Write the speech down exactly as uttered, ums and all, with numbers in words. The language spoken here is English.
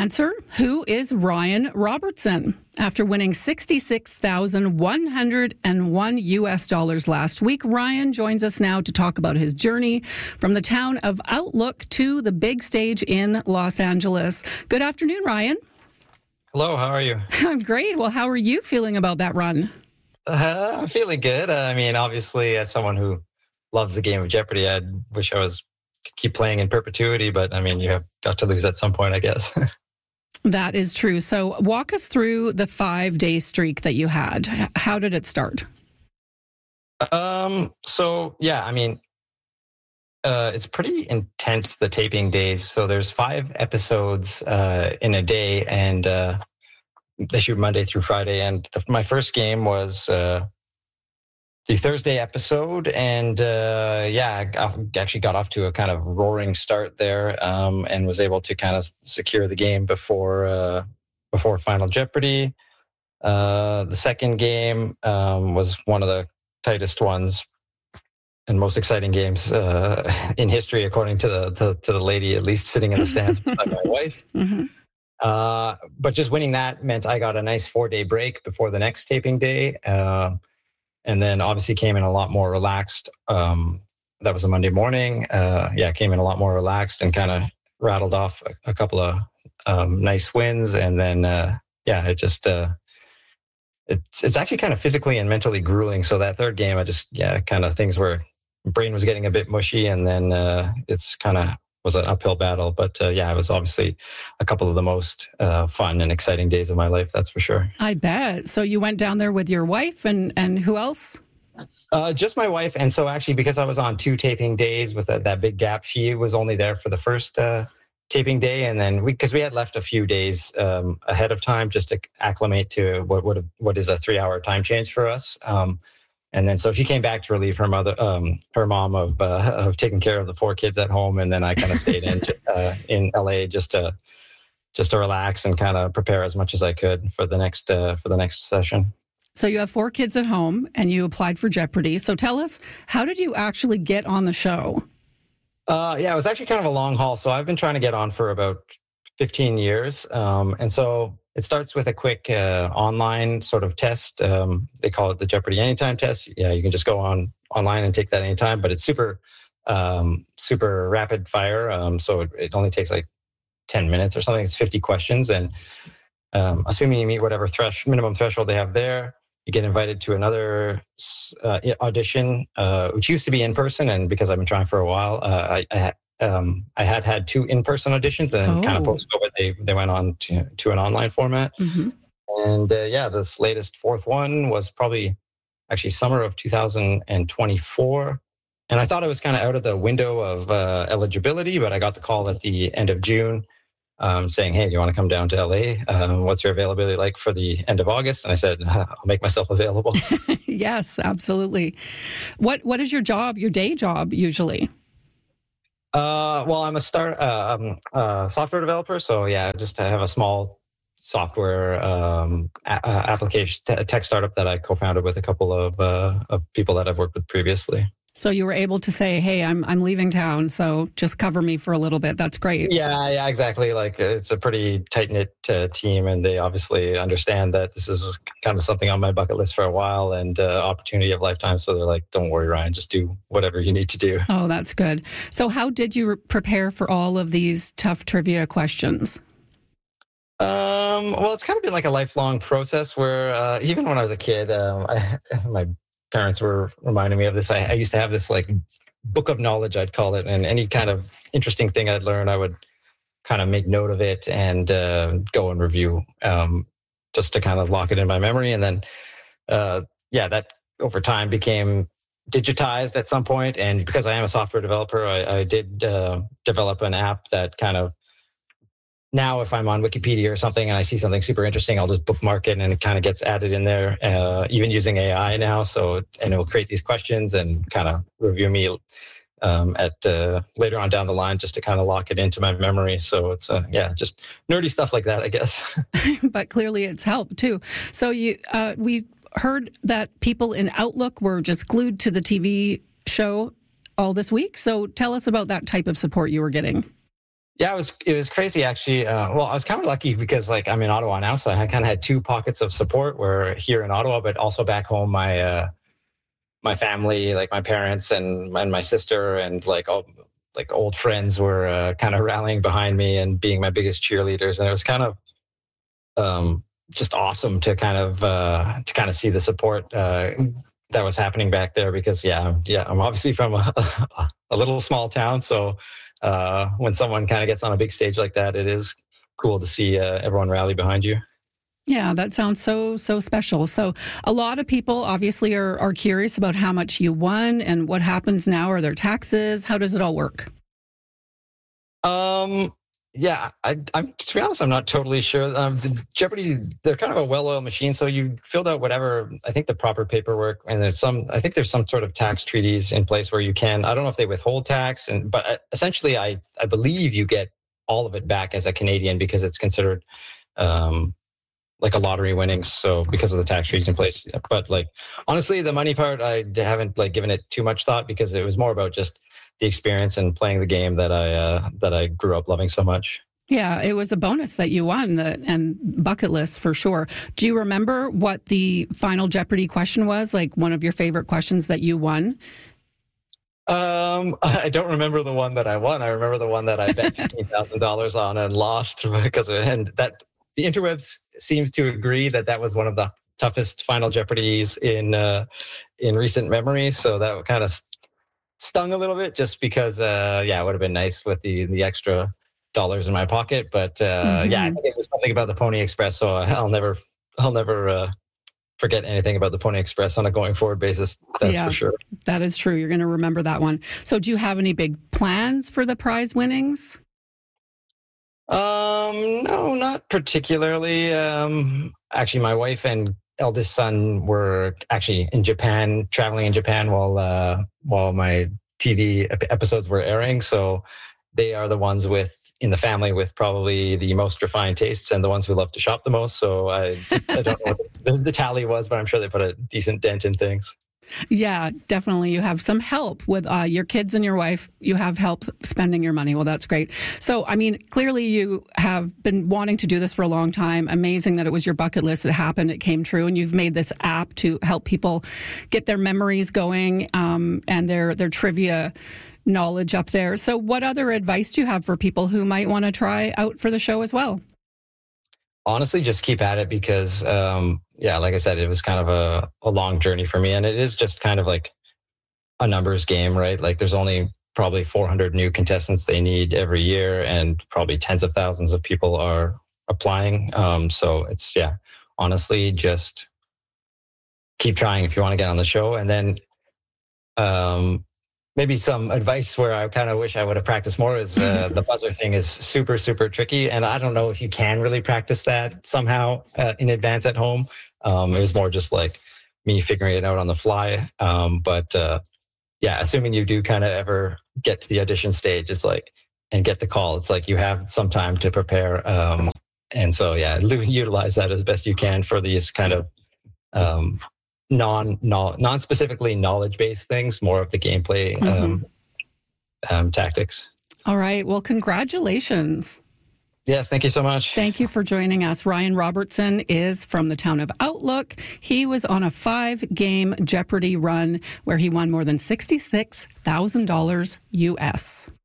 answer, who is Ryan Robertson? After winning sixty-six thousand one hundred one U S dollars last week, Ryan joins us now to talk about his journey from the town of Outlook to the big stage in Los Angeles. Good afternoon, Ryan. Hello, how are you? I'm great. Well, how are you feeling about that run? Uh, I'm feeling good. Uh, I mean, obviously, as someone who loves the game of Jeopardy, I wish I was keep playing in perpetuity, but I mean, you have got to lose at some point, I guess. That is true. So walk us through the five-day streak that you had. How did it start? Um. So, yeah, I mean, uh, it's pretty intense, the taping days. So there's five episodes uh, in a day, and uh, they shoot Monday through Friday. And the, my first game was uh, the Thursday episode, and uh, yeah, I actually got off to a kind of roaring start there, um, and was able to kind of secure the game before uh, before Final Jeopardy. Uh, the second game um, was one of the tightest ones and most exciting games uh, in history, according to the to, to the lady, at least sitting in the stands beside my wife. Mm-hmm. Uh, but just winning that meant I got a nice four day break before the next taping day. Uh, And then obviously came in a lot more relaxed. Um, that was a Monday morning. Uh, yeah, came in a lot more relaxed and kind of rattled off a, a couple of um, nice wins. And then, uh, yeah, it just, uh, it's it's actually kind of physically and mentally grueling. So that third game, I just, yeah, kind of things where brain was getting a bit mushy. And then uh, it's kind of was an uphill battle. But uh, yeah, it was obviously a couple of the most uh, fun and exciting days of my life, that's for sure. I bet. So you went down there with your wife and, and who else? Uh, just my wife. And so actually, because I was on two taping days with a, that big gap, she was only there for the first uh, taping day. And then we, because we had left a few days um, ahead of time just to acclimate to what what, what is a three hour time change for us. Um, And then so she came back to relieve her mother, um, her mom of uh, of taking care of the four kids at home, and then I kind of stayed in uh, in L A just to just to relax and kind of prepare as much as I could for the next uh, for the next session. So you have four kids at home, and you applied for Jeopardy. So tell us, how did you actually get on the show? Uh, yeah, it was actually kind of a long haul. So I've been trying to get on for about fifteen years, um, and so. It starts with a quick uh, online sort of test. Um, they call it the Jeopardy Anytime test. Yeah, you can just go on online and take that anytime, but it's super, um, super rapid fire. Um, so it, it only takes like ten minutes or something. It's fifty questions. And um, assuming you meet whatever thresh, minimum threshold they have there, you get invited to another uh, audition, uh, which used to be in person. And because I've been trying for a while, uh, I, I Um, I had had two in-person auditions, and then oh. kind of post-COVID, they they went on to, to an online format. Mm-hmm. And uh, yeah, this latest fourth one was probably actually summer of two thousand twenty-four. And I thought I was kind of out of the window of uh, eligibility, but I got the call at the end of June um, saying, hey, do you want to come down to L A? Um, what's your availability like for the end of August? And I said, I'll make myself available. Yes, absolutely. What What is your job, your day job usually? Uh, well, I'm a start uh, um, uh, software developer, so yeah, just I have a small software um, a- application t- tech startup that I co-founded with a couple of uh, of people that I've worked with previously. So you were able to say, "Hey, I'm I'm leaving town, so just cover me for a little bit." That's great. Yeah, yeah, exactly. Like it's a pretty tight knit uh, team, and they obviously understand that this is kind of something on my bucket list for a while and uh, opportunity of lifetime. So they're like, "Don't worry, Ryan, just do whatever you need to do." Oh, that's good. So how did you re- prepare for all of these tough trivia questions? Um, well, it's kind of been like a lifelong process where uh, even when I was a kid, um, I, my parents were reminding me of this. I, I used to have this like book of knowledge, I'd call it, and any kind of interesting thing I'd learn, I would kind of make note of it and uh, go and review um, just to kind of lock it in my memory. And then, uh, yeah, that over time became digitized at some point. And because I am a software developer, I, I did uh, develop an app that kind of now if I'm on Wikipedia or something and I see something super interesting, I'll just bookmark it and it kind of gets added in there, uh, even using A I now. So, and it will create these questions and kind of review me um, at uh, later on down the line just to kind of lock it into my memory. So it's, uh, yeah, just nerdy stuff like that, I guess. But clearly it's helped too. So you, uh, we heard that people in Outlook were just glued to the T V show all this week. So tell us about that type of support you were getting. Yeah, it was it was crazy actually. Uh, well, I was kind of lucky because like I'm in Ottawa now, so I kind of had two pockets of support. Where here in Ottawa, but also back home, my uh, my family, like my parents and and my sister, and like all like old friends were uh, kind of rallying behind me and being my biggest cheerleaders, and it was kind of um, just awesome to kind of uh, to kind of see the support uh, that was happening back there. Because yeah, yeah, I'm obviously from a, a little small town, so. Uh, when someone kind of gets on a big stage like that, it is cool to see uh, everyone rally behind you. Yeah, that sounds so, so special. So a lot of people obviously are, are curious about how much you won and what happens now. Are there taxes? How does it all work? Um, yeah, I, I'm to be honest, I'm not totally sure. Um, the Jeopardy, they're kind of a well-oiled machine. So you filled out whatever, I think the proper paperwork, and there's some, I think there's some sort of tax treaties in place where you can, I don't know if they withhold tax, and but essentially, I I believe you get all of it back as a Canadian because it's considered um, like a lottery winnings. So because of the tax treaties in place, but like honestly, the money part, I haven't like given it too much thought because it was more about just the experience and playing the game that I uh, that I grew up loving so much. Yeah, it was a bonus that you won, the, and bucket list for sure. Do you remember what the final Jeopardy question was? Like one of your favorite questions that you won? Um, I don't remember the one that I won. I remember the one that I bet fifteen thousand dollars on and lost because of it. And that the interwebs seems to agree that that was one of the toughest final Jeopardies in uh, in recent memory. So that kind of stung a little bit just because, uh, yeah, it would have been nice with the, the extra dollars in my pocket. But uh, mm-hmm. yeah, I think it was something about the Pony Express. So I'll never, I'll never uh, forget anything about the Pony Express on a going forward basis. That's yeah, for sure. That is true. You're going to remember that one. So do you have any big plans for the prize winnings? Um, no, not particularly. Um, actually, my wife and eldest son were actually in Japan, traveling in Japan while uh, while my T V episodes were airing. So they are the ones with in the family with probably the most refined tastes and the ones who love to shop the most. So I, I don't know what the, the tally was, but I'm sure they put a decent dent in things. Yeah, definitely. You have some help with uh, your kids and your wife. You have help spending your money. Well, that's great. So, I mean, clearly you have been wanting to do this for a long time. Amazing that it was your bucket list. It happened. It came true. And you've made this app to help people get their memories going um, and their, their trivia knowledge up there. So what other advice do you have for people who might want to try out for the show as well? Honestly, just keep at it because, um, yeah, like I said, it was kind of a, a long journey for me. And it is just kind of like a numbers game, right? Like there's only probably four hundred new contestants they need every year, and probably tens of thousands of people are applying. Um, so it's, yeah, honestly, just keep trying if you want to get on the show. And then um, maybe some advice where I kind of wish I would have practiced more is uh, the buzzer thing is super, super tricky. And I don't know if you can really practice that somehow uh, in advance at home. Um, it was more just like me figuring it out on the fly. Um, but uh, yeah, assuming you do kind of ever get to the audition stage, it's like, and get the call, it's like you have some time to prepare. Um, and so, yeah, utilize that as best you can for these kind of um, non, non specifically knowledge based things, more of the gameplay mm-hmm. um, um, tactics. All right. Well, congratulations. Yes, thank you so much. Thank you for joining us. Ryan Robertson is from the town of Outlook. He was on a five-game Jeopardy run where he won more than sixty-six thousand dollars U S.